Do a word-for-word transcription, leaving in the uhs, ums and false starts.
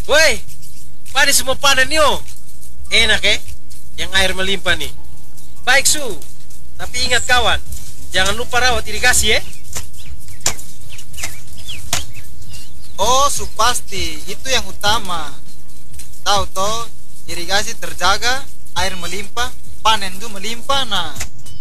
Woi, pada semua panen yo. Enak eh, yang air melimpah nih. Baik Su, tapi ingat kawan, jangan lupa rawat irigasi eh. Oh, su pasti itu yang utama. Tahu toh, irigasi terjaga, air melimpah, panen itu melimpah nah.